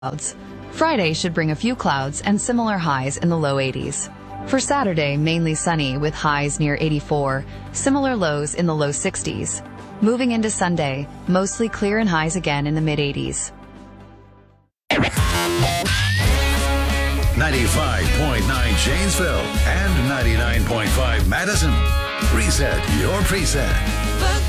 clouds. Friday should bring a few clouds and similar highs in the low 80s. For Saturday, mainly sunny with highs near 84, similar lows in the low 60s. Moving into Sunday, mostly clear and highs again in the mid-80s. 95.9 Janesville and 99.5 Madison. Reset your preset.